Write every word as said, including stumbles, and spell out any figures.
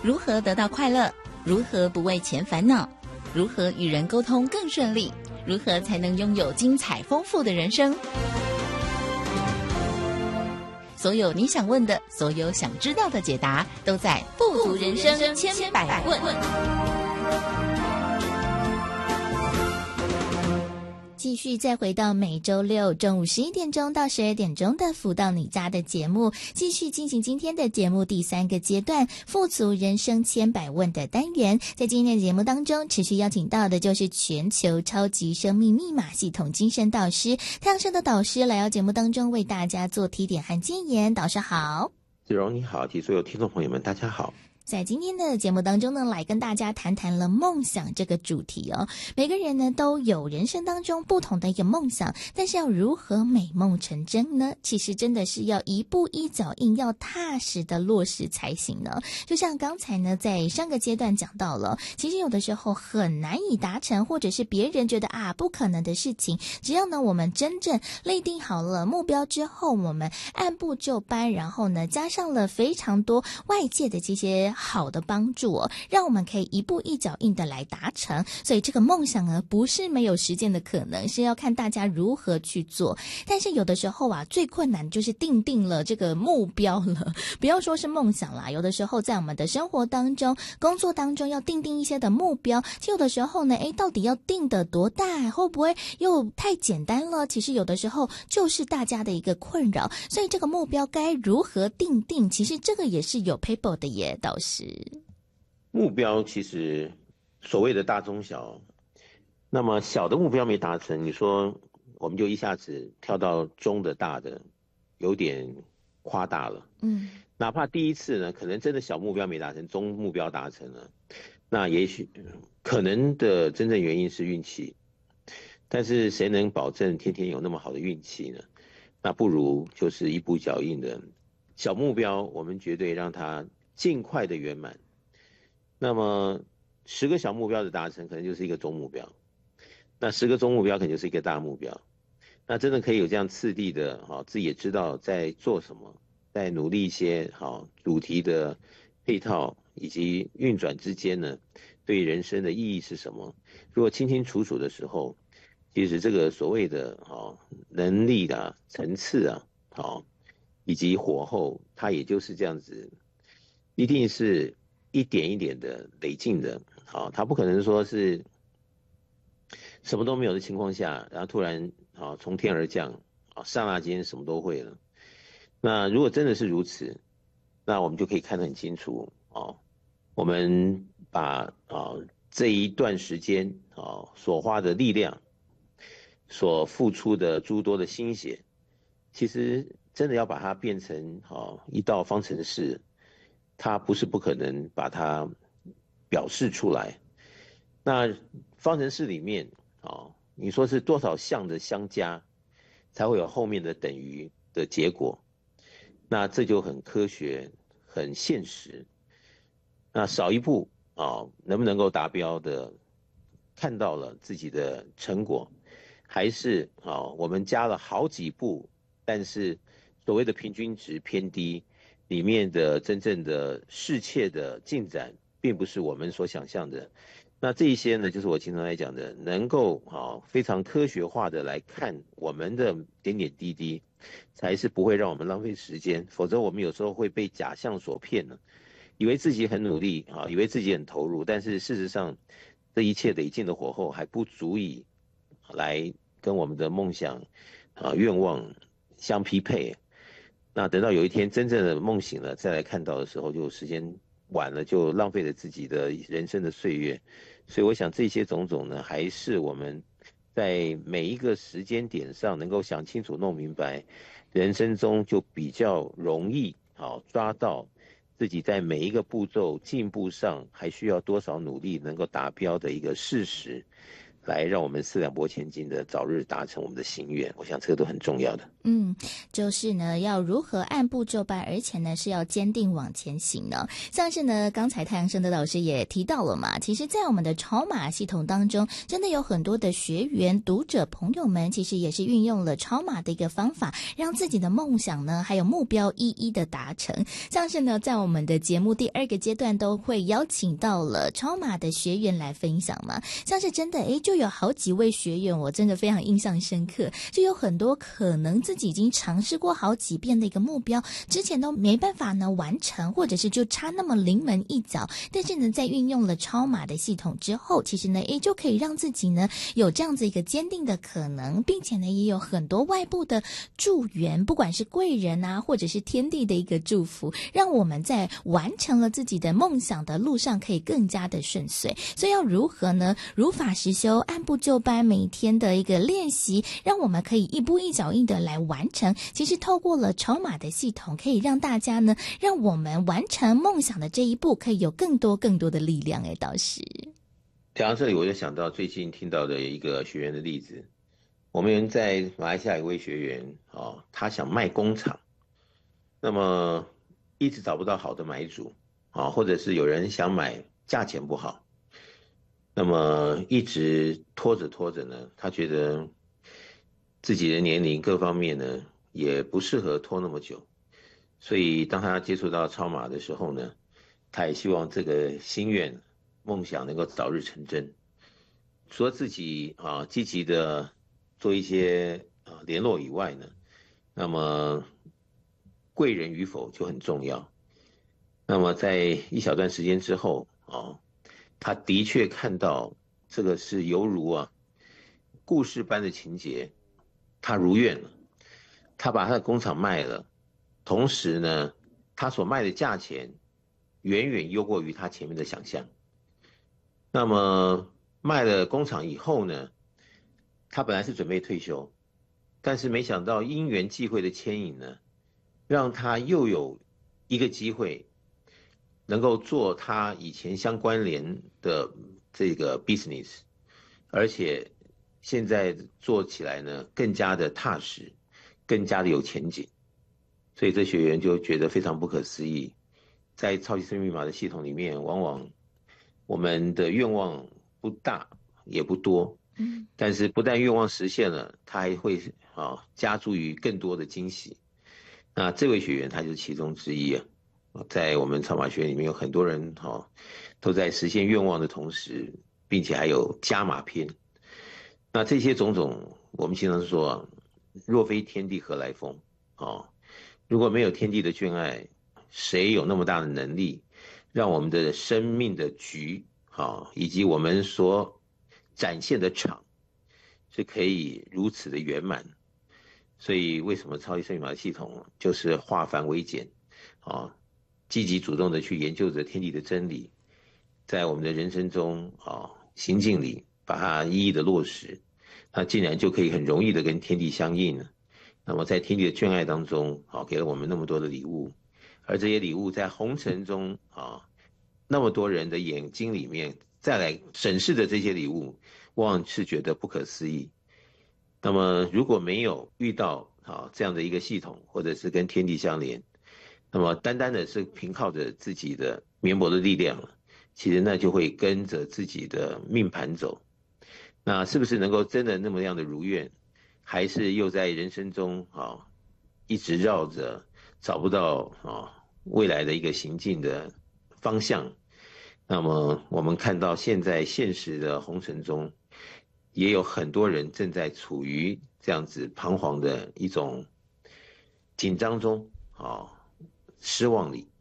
如何得到快乐？如何不为钱烦恼？如何与人沟通更顺利？如何才能拥有精彩丰富的人生？所有你想问的，所有想知道的解答，都在《富足人生千百问》。 继续再回到每周六中午十一点钟到十二点钟的福到你家的节目，继续进行今天的节目第三个阶段富足人生千百问的单元。在今天的节目当中，持续邀请到的就是全球超级生命密码系统精神导师太阳社的导师来到节目当中为大家做提点和建言。导师好。 子荣你好，及所有听众朋友们大家好。 在今天的节目当中呢，来跟大家谈谈了梦想这个主题哦。每个人呢都有人生当中不同的一个梦想，但是要如何美梦成真呢？其实真的是要一步一脚印，要踏实的落实才行呢。就像刚才呢在上个阶段讲到了，其实有的时候很难以达成，或者是别人觉得啊不可能的事情，只要呢我们真正立定好了目标之后，我们按部就班，然后呢加上了非常多外界的这些好的帮助哦，让我们可以一步一脚印的来达成。所以这个梦想呢不是没有实践的可能，是要看大家如何去做。但是有的时候啊，最困难就是定定了这个目标了，不要说是梦想啦，有的时候在我们的生活当中工作当中要定定一些的目标，其实有的时候呢诶到底要定的多大，会不会又太简单了，其实有的时候就是大家的一个困扰。所以这个目标该如何定定，其实这个也是有 paper 的耶。导师， 目标其实所谓的大中小，那么小的目标没达成，你说我们就一下子跳到中的大的，有点夸大了。嗯，哪怕第一次呢，可能真的小目标没达成，中目标达成了，那也许可能的真正原因是运气，但是谁能保证天天有那么好的运气呢？那不如就是一步脚印的小目标，我们绝对让它尽快的圆满。那么十个小目标的达成可能就是一个中目标，那十个中目标可能就是一个大目标。那真的可以有这样次第的、哦、自己也知道在做什么，在努力一些、哦、主题的配套以及运转之间呢，对人生的意义是什么，如果清清楚楚的时候，其实这个所谓的、哦、能力的层次啊、哦、以及火候，它也就是这样子，一定是一点一点的累进的。好，它不可能说是什么都没有的情况下，然后突然啊从天而降，啊刹那间什么都会了。那如果真的是如此，那我们就可以看得很清楚啊，我们把啊这一段时间啊所花的力量，所付出的诸多的心血，其实真的要把它变成啊一道方程式，它不是不可能把它表示出来。那方程式里面啊，你说是多少项的相加，才会有后面的等于的结果？那这就很科学，很现实。那少一步啊，能不能够达标的，看到了自己的成果，还是啊我们加了好几步，但是所谓的平均值偏低，里面的真正的适切的进展，并不是我们所想象的。那这一些呢，就是我经常来讲的，能够啊非常科学化的来看我们的点点滴滴，才是不会让我们浪费时间。否则我们有时候会被假象所骗呢，以为自己很努力啊，以为自己很投入，但是事实上，这一切累进的火候还不足以来跟我们的梦想啊愿望相匹配。那等到有一天真正的梦醒了，再来看到的时候，就时间晚了，就浪费了自己的人生的岁月。所以我想这些种种呢，还是我们在每一个时间点上能够想清楚弄明白，人生中就比较容易好抓到自己在每一个步骤进步上还需要多少努力能够达标的一个事实。 来让我们四两拨千斤的早日达成我们的心愿，我想这个都很重要的。 嗯，就是呢，要如何按部就班，而且呢是要坚定往前行呢？像是呢，刚才太阳升的老师也提到了嘛，其实在我们的超码系统当中，真的有很多的学员、读者朋友们，其实也是运用了超码的一个方法，让自己的梦想呢，还有目标一一的达成。像是呢，在我们的节目第二个阶段，都会邀请到了超码的学员来分享嘛。像是真的，诶，就有好几位学员，我真的非常印象深刻，就有很多可能自己已经尝试过好几遍的一个目标，之前都没办法呢完成，或者是就差那么临门一脚，但是呢，在运用了超码的系统之后，其实呢，诶，就可以让自己呢有这样子一个坚定的可能，并且呢，也有很多外部的助缘，不管是贵人啊，或者是天地的一个祝福，让我们在完成了自己的梦想的路上可以更加的顺遂。所以要如何呢？如法实修，按部就班，每天的一个练习，让我们可以一步一脚印的来完成。其实透过了超码的系统，可以让大家呢，让我们完成梦想的这一步，可以有更多更多的力量。哎，倒是讲到这里，我就想到最近听到的一个学员的例子。我们在马来西亚有一位学员哦，他想卖工厂，那么一直找不到好的买主啊，或者是有人想买，价钱不好，那么一直拖着拖着呢，他觉得自己的年龄各方面呢也不适合拖那么久，所以当他接触到超码的时候呢，他也希望这个心愿梦想能够早日成真。除了自己啊积极的做一些啊联络以外呢，那么贵人与否就很重要。那么在一小段时间之后啊，他的确看到这个是犹如啊故事般的情节，他如愿了，他把他的工厂卖了，同时呢，他所卖的价钱远远优过于他前面的想象。那么卖了工厂以后呢，他本来是准备退休，但是没想到因缘际会的牵引呢，让他又有一个机会能够做他以前相关联的这个 business， 而且现在做起来呢更加的踏实，更加的有前景。所以这学员就觉得非常不可思议。在超级生命密码的系统里面，往往我们的愿望不大也不多，嗯，但是不但愿望实现了，它还会啊加诸于更多的惊喜。那这位学员他就是其中之一啊。在我们超码学院里面有很多人哈、哦，都在实现愿望的同时，并且还有加码篇。那这些种种，我们经常说，若非天地何来风？哦，如果没有天地的眷爱，谁有那么大的能力，让我们的生命的局啊、哦，以及我们所展现的场，是可以如此的圆满？所以，为什么超级生命密码系统就是化繁为简啊？哦，积极主动的去研究着天地的真理，在我们的人生中啊行径里把它一一的落实，那竟然就可以很容易的跟天地相应了。那么在天地的眷爱当中啊，给了我们那么多的礼物，而这些礼物在红尘中啊，那么多人的眼睛里面再来审视的这些礼物，往往是觉得不可思议。那么如果没有遇到啊这样的一个系统，或者是跟天地相连，那么单单的是凭靠着自己的绵薄的力量了，其实那就会跟着自己的命盘走。那是不是能够真的那么样的如愿，还是又在人生中啊一直绕着找不到啊未来的一个行进的方向？那么我们看到现在现实的红尘中，也有很多人正在处于这样子彷徨的一种紧张中啊。失望里，